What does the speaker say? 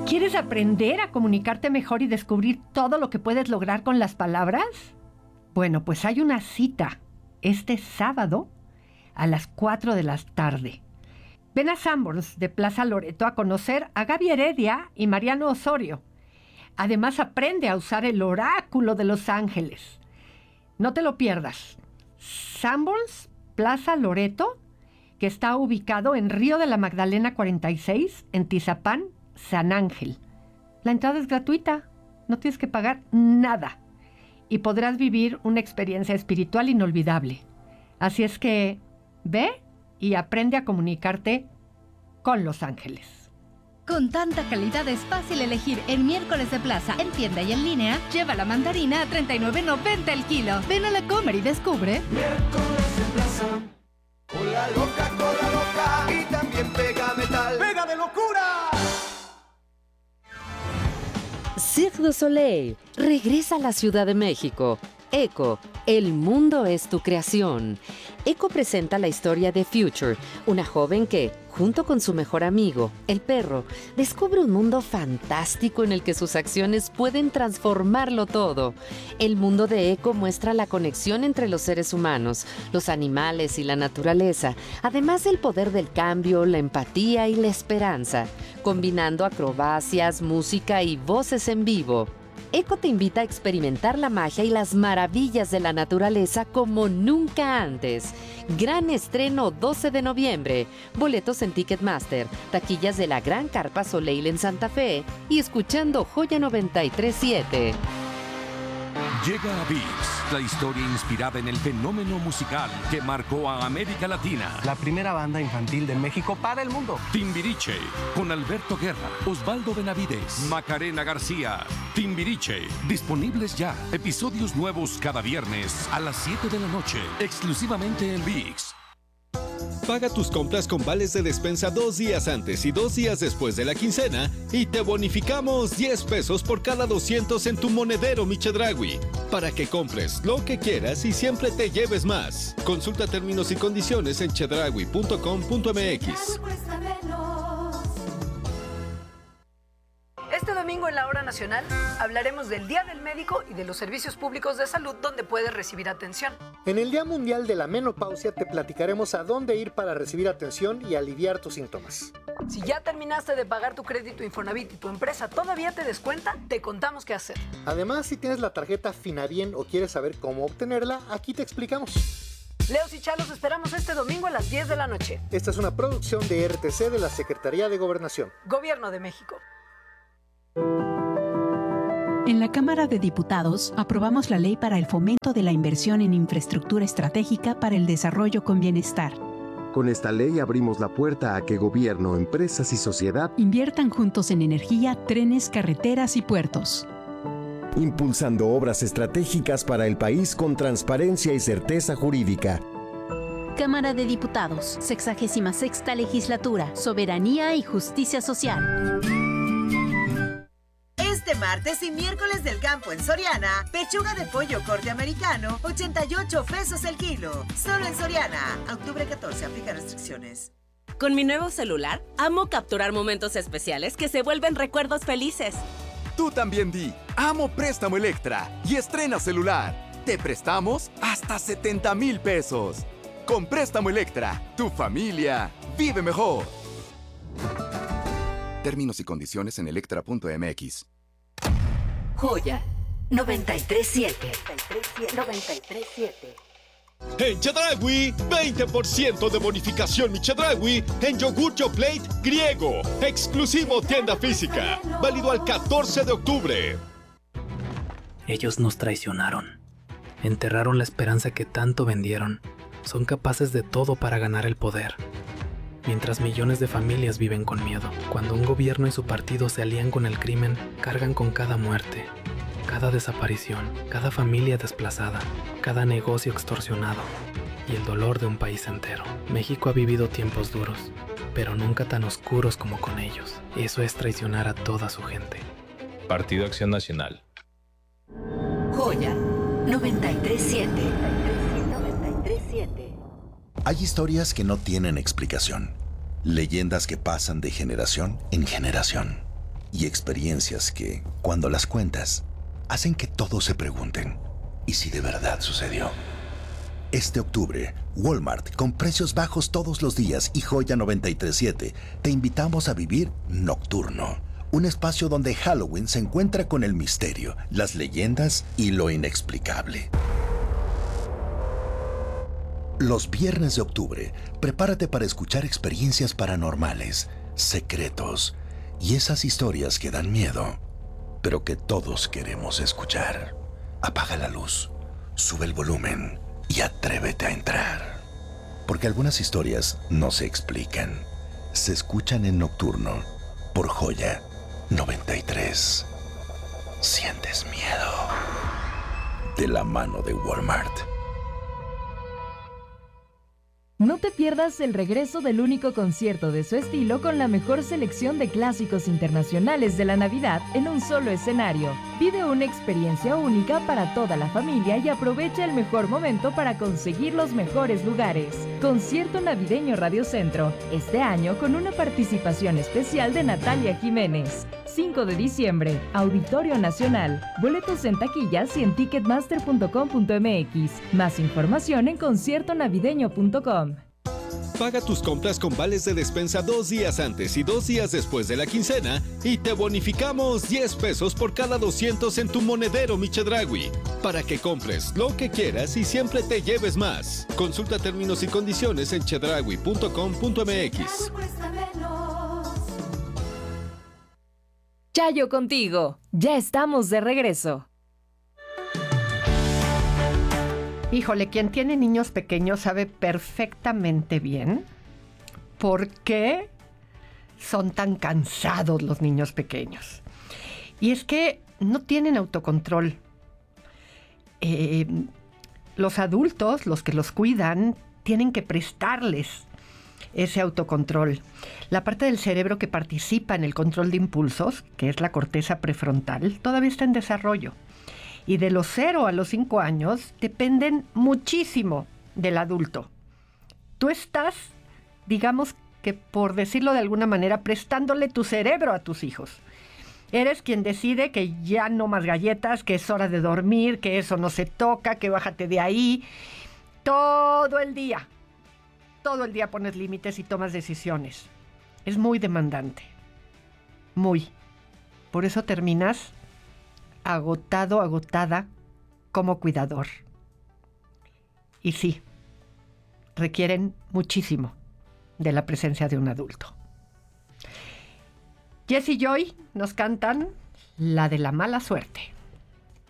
¿Quieres aprender a comunicarte mejor y descubrir todo lo que puedes lograr con las palabras? Bueno, pues hay una cita este sábado a las 4 de la tarde. Ven a Sanborns de Plaza Loreto a conocer a Gaby Heredia y Mariano Osorio. Además, aprende a usar el oráculo de Los Ángeles. No te lo pierdas. Sanborns, Plaza Loreto, que está ubicado en Río de la Magdalena 46, en Tizapán, San Ángel. La entrada es gratuita, no tienes que pagar nada y podrás vivir una experiencia espiritual inolvidable. Así es que ve y aprende a comunicarte con Los Ángeles. Con tanta calidad es fácil elegir en Miércoles de Plaza, en tienda y en línea. Lleva la mandarina a $39.90 el kilo. Ven a la Comer y descubre. Miércoles de Plaza. Cola loca y también pega metal. ¡Pega de locura! Cirque du Soleil regresa a la Ciudad de México. Eco, el mundo es tu creación. Eco presenta la historia de Future, una joven que, junto con su mejor amigo, el perro, descubre un mundo fantástico en el que sus acciones pueden transformarlo todo. El mundo de Eco muestra la conexión entre los seres humanos, los animales y la naturaleza, además del poder del cambio, la empatía y la esperanza, combinando acrobacias, música y voces en vivo. Eco te invita a experimentar la magia y las maravillas de la naturaleza como nunca antes. Gran estreno 12 de noviembre. Boletos en Ticketmaster, taquillas de la Gran Carpa Soleil en Santa Fe y escuchando Joya 93.7. Llega a ViX, la historia inspirada en el fenómeno musical que marcó a América Latina. La primera banda infantil de México para el mundo. Timbiriche, con Alberto Guerra, Osvaldo Benavides, Macarena García. Timbiriche, disponibles ya. Episodios nuevos cada viernes a las 7 de la noche, exclusivamente en ViX. Paga tus compras con vales de despensa 2 días antes y 2 días después de la quincena y te bonificamos 10 pesos por cada 200 en tu monedero Michedragui, para que compres lo que quieras y siempre te lleves más. Consulta términos y condiciones en chedragui.com.mx. Este domingo en la Hora Nacional hablaremos del Día del Médico y de los servicios públicos de salud donde puedes recibir atención. En el Día Mundial de la Menopausia te platicaremos a dónde ir para recibir atención y aliviar tus síntomas. Si ya terminaste de pagar tu crédito Infonavit y tu empresa todavía te descuenta, te contamos qué hacer. Además, si tienes la tarjeta Finabien o quieres saber cómo obtenerla, aquí te explicamos. Leos y Chalos esperamos este domingo a las 10 de la noche. Esta es una producción de RTC de la Secretaría de Gobernación. Gobierno de México. En la Cámara de Diputados aprobamos la Ley para el Fomento de la Inversión en Infraestructura Estratégica para el Desarrollo con Bienestar. Con esta ley abrimos la puerta a que gobierno, empresas y sociedad inviertan juntos en energía, trenes, carreteras y puertos. Impulsando obras estratégicas para el país con transparencia y certeza jurídica. Cámara de Diputados, 66ª Legislatura, Soberanía y Justicia Social. Este martes y miércoles del campo en Soriana, pechuga de pollo corte americano, 88 pesos el kilo. Solo en Soriana. Octubre 14, aplica restricciones. Con mi nuevo celular, amo capturar momentos especiales que se vuelven recuerdos felices. Tú también di, amo Préstamo Electra y estrena celular. Te prestamos hasta 70,000 pesos. Con Préstamo Electra, tu familia vive mejor. Términos y condiciones en electra.mx. Joya 93.7. En Chedragui, 20% de bonificación Michedragui en yogur Yoplait griego. Exclusivo tienda física. Válido al 14 de octubre. Ellos nos traicionaron. Enterraron la esperanza que tanto vendieron. Son capaces de todo para ganar el poder. Mientras millones de familias viven con miedo. Cuando un gobierno y su partido se alían con el crimen, cargan con cada muerte, cada desaparición, cada familia desplazada, cada negocio extorsionado y el dolor de un país entero. México ha vivido tiempos duros, pero nunca tan oscuros como con ellos. Eso es traicionar a toda su gente. Partido Acción Nacional. Joya 93.7. Hay historias que no tienen explicación. Leyendas que pasan de generación en generación. y experiencias que, cuando las cuentas, hacen que todos se pregunten, ¿y si de verdad sucedió? Este octubre, Walmart, con precios bajos todos los días y Joya 93.7, te invitamos a vivir Nocturno, un espacio donde Halloween se encuentra con el misterio, las leyendas y lo inexplicable. Los viernes de octubre, prepárate para escuchar experiencias paranormales, secretos y esas historias que dan miedo, pero que todos queremos escuchar. Apaga la luz, sube el volumen y atrévete a entrar. Porque algunas historias no se explican, se escuchan en Nocturno por Joya 93. ¿Sientes miedo? De la mano de Walmart. No te pierdas el regreso del único concierto de su estilo con la mejor selección de clásicos internacionales de la Navidad en un solo escenario. Vive una experiencia única para toda la familia y aprovecha el mejor momento para conseguir los mejores lugares. Concierto Navideño Radio Centro, este año con una participación especial de Natalia Jiménez. 5 de diciembre, Auditorio Nacional. Boletos en taquillas y en ticketmaster.com.mx. Más información en conciertonavideño.com. Paga tus compras con vales de despensa 2 días antes y 2 días después de la quincena y te bonificamos 10 pesos por cada 200 en tu monedero Chedraui, para que compres lo que quieras y siempre te lleves más. Consulta términos y condiciones en chedraui.com.mx. Chayo contigo, ya estamos de regreso. Híjole, quien tiene niños pequeños sabe perfectamente bien por qué son tan cansados los niños pequeños. Y es que no tienen autocontrol. Los adultos, los que los cuidan, tienen que prestarles ese autocontrol. La parte del cerebro que participa en el control de impulsos, que es la corteza prefrontal, todavía está en desarrollo. Y de los 0 a los 5 años dependen muchísimo del adulto. Tú estás, digamos que por decirlo de alguna manera, prestándole tu cerebro a tus hijos. Eres quien decide que ya no más galletas, que es hora de dormir, que eso no se toca, que bájate de ahí. Todo el día pones límites y tomas decisiones. Es muy demandante. Muy. Por eso terminas agotado, agotada como cuidador. Y sí, requieren muchísimo de la presencia de un adulto. Jess y Joy nos cantan La de la mala suerte.